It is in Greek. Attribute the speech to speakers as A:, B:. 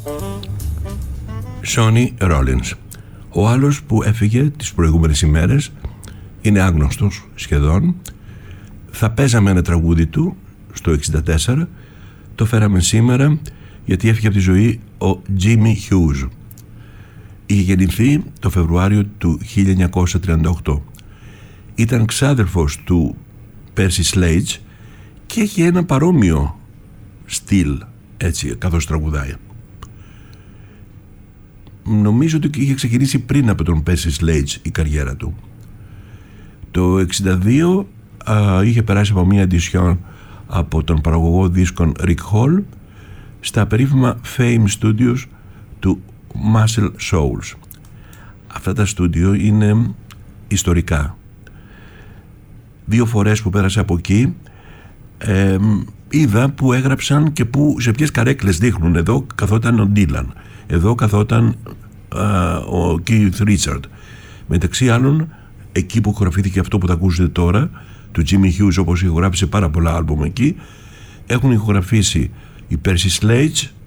A: Sonny Rollins. Ο άλλος που έφυγε τις προηγούμενες ημέρες είναι άγνωστος σχεδόν. Θα παίζαμε ένα τραγούδι του στο 1964, το φέραμε σήμερα γιατί έφυγε από τη ζωή ο Jimmy Hughes. Είχε γεννηθεί το Φεβρουάριο του 1938. Ήταν ξάδερφος του Percy Sledge και είχε ένα παρόμοιο στυλ, έτσι, καθώς τραγουδάει. Νομίζω ότι είχε ξεκινήσει πριν από τον Percy Sledge η καριέρα του. Το 1962 είχε περάσει από μια εντισιόν από τον παραγωγό δίσκων Rick Hall στα περίφημα Fame Studios του Muscle Shoals. Αυτά τα στούντιο είναι ιστορικά. 2 φορές που πέρασε από εκεί είδα που έγραψαν και που, σε ποιες καρέκλες δείχνουν. Εδώ καθόταν ο Dylan, εδώ καθόταν ο Keith Richard. Μεταξύ άλλων, εκεί που ηχογραφήθηκε αυτό που θα ακούσετε τώρα, του Jimmy Hughes, όπως ηχογράφησε πάρα πολλά άλμπουμ εκεί, έχουν ηχογραφήσει η Percy Sledge,